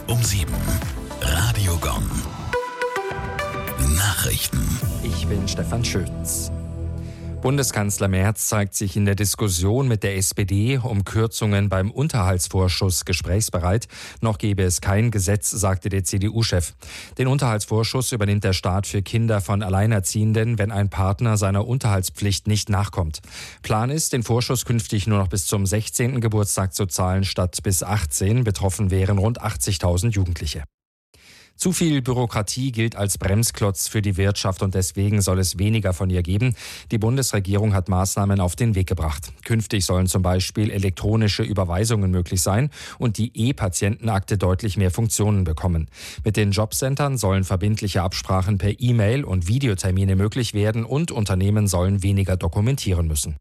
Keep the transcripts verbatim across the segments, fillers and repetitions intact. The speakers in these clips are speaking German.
um sieben. Radio Gong. Nachrichten. Ich bin Stefan Schütz. Bundeskanzler Merz zeigt sich in der Diskussion mit der S P D um Kürzungen beim Unterhaltsvorschuss gesprächsbereit. Noch gebe es kein Gesetz, sagte der C D U-Chef. Den Unterhaltsvorschuss übernimmt der Staat für Kinder von Alleinerziehenden, wenn ein Partner seiner Unterhaltspflicht nicht nachkommt. Plan ist, den Vorschuss künftig nur noch bis zum sechzehnten Geburtstag zu zahlen, statt bis achtzehn. Betroffen wären rund achtzigtausend Jugendliche. Zu viel Bürokratie gilt als Bremsklotz für die Wirtschaft und deswegen soll es weniger von ihr geben. Die Bundesregierung hat Maßnahmen auf den Weg gebracht. Künftig sollen zum Beispiel elektronische Überweisungen möglich sein und die E-Patientenakte deutlich mehr Funktionen bekommen. Mit den Jobcentern sollen verbindliche Absprachen per E-Mail und Videotermine möglich werden und Unternehmen sollen weniger dokumentieren müssen.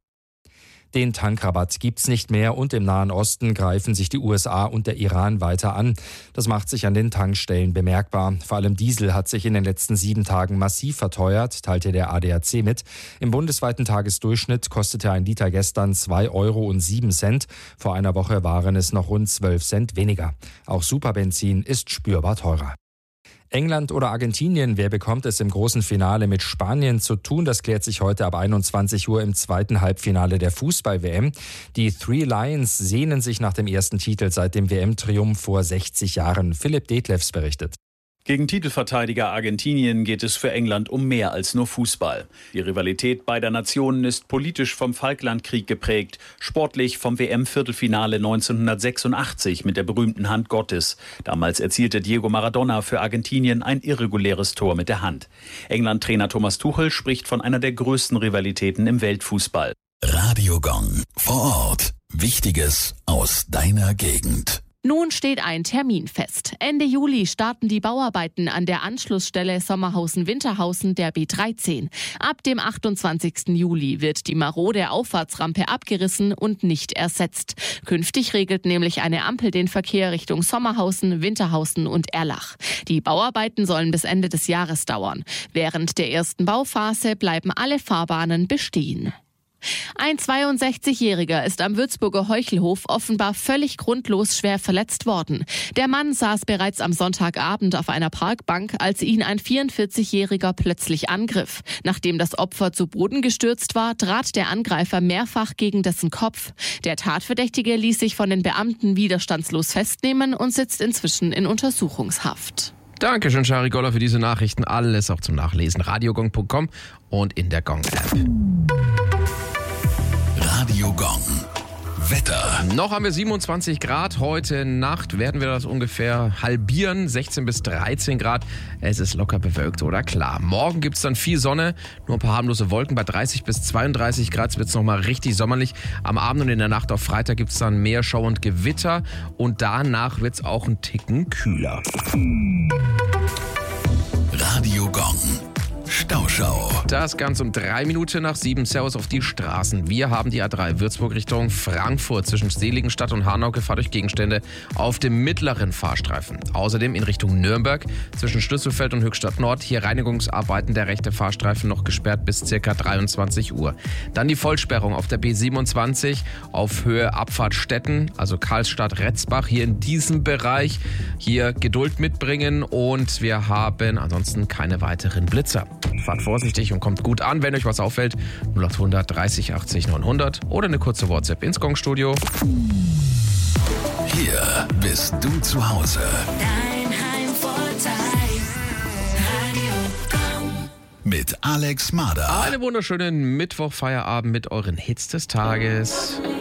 Den Tankrabatt gibt's nicht mehr und im Nahen Osten greifen sich die U S A und der Iran weiter an. Das macht sich an den Tankstellen bemerkbar. Vor allem Diesel hat sich in den letzten sieben Tagen massiv verteuert, teilte der A D A C mit. Im bundesweiten Tagesdurchschnitt kostete ein Liter gestern zwei Euro und sieben Cent. Vor einer Woche waren es noch rund zwölf Cent weniger. Auch Superbenzin ist spürbar teurer. England oder Argentinien, wer bekommt es im großen Finale mit Spanien zu tun? Das klärt sich heute ab einundzwanzig Uhr im zweiten Halbfinale der Fußball-W M. Die Three Lions sehnen sich nach dem ersten Titel seit dem W M-Triumph vor sechzig Jahren. Philipp Detlefs berichtet. Gegen Titelverteidiger Argentinien geht es für England um mehr als nur Fußball. Die Rivalität beider Nationen ist politisch vom Falklandkrieg geprägt, sportlich vom W M-Viertelfinale neunzehnhundertsechsundachtzig mit der berühmten Hand Gottes. Damals erzielte Diego Maradona für Argentinien ein irreguläres Tor mit der Hand. England-Trainer Thomas Tuchel spricht von einer der größten Rivalitäten im Weltfußball. Radio Gong. Vor Ort. Wichtiges aus deiner Gegend. Nun steht ein Termin fest. Ende Juli starten die Bauarbeiten an der Anschlussstelle Sommerhausen-Winterhausen der B dreizehn. Ab dem achtundzwanzigsten Juli wird die marode Auffahrtsrampe abgerissen und nicht ersetzt. Künftig regelt nämlich eine Ampel den Verkehr Richtung Sommerhausen, Winterhausen und Erlach. Die Bauarbeiten sollen bis Ende des Jahres dauern. Während der ersten Bauphase bleiben alle Fahrbahnen bestehen. Ein zweiundsechzigjähriger ist am Würzburger Heuchelhof offenbar völlig grundlos schwer verletzt worden. Der Mann saß bereits am Sonntagabend auf einer Parkbank, als ihn ein vierundvierzigjähriger plötzlich angriff. Nachdem das Opfer zu Boden gestürzt war, trat der Angreifer mehrfach gegen dessen Kopf. Der Tatverdächtige ließ sich von den Beamten widerstandslos festnehmen und sitzt inzwischen in Untersuchungshaft. Dankeschön, Shari Goller, für diese Nachrichten. Alles auch zum Nachlesen. radiogong punkt com und in der Gong-App. Radio Gong. Wetter. Noch haben wir siebenundzwanzig Grad. Heute Nacht werden wir das ungefähr halbieren. sechzehn bis dreizehn Grad. Es ist locker bewölkt oder klar. Morgen gibt es dann viel Sonne. Nur ein paar harmlose Wolken. Bei dreißig bis zweiunddreißig Grad wird es nochmal richtig sommerlich. Am Abend und in der Nacht auf Freitag gibt es dann mehr Schauer und Gewitter. Und danach wird es auch ein Ticken kühler. Radio Gong. Stauschau. Das Ganze um drei Minuten nach sieben. Servus auf die Straßen. Wir haben die A drei Würzburg Richtung Frankfurt zwischen Seligenstadt und Hanau Gefahr durch Gegenstände auf dem mittleren Fahrstreifen. Außerdem in Richtung Nürnberg zwischen Schlüsselfeld und Höchstadt Nord. Hier Reinigungsarbeiten, der rechte Fahrstreifen noch gesperrt bis ca. dreiundzwanzig Uhr. Dann die Vollsperrung auf der B siebenundzwanzig auf Höhe Abfahrt Stetten, also Karlstadt-Retzbach. Hier in diesem Bereich. Hier Geduld mitbringen und wir haben ansonsten keine weiteren Blitzer. Fahrt vorsichtig und kommt gut an, wenn euch was auffällt. null achthundert dreißig achtzig neunhundert oder eine kurze WhatsApp ins Gong-Studio. Hier bist du zu Hause. Dein Heimvorteil. Radio Gong. Mit Alex Mader. Einen wunderschönen Mittwoch-Feierabend mit euren Hits des Tages.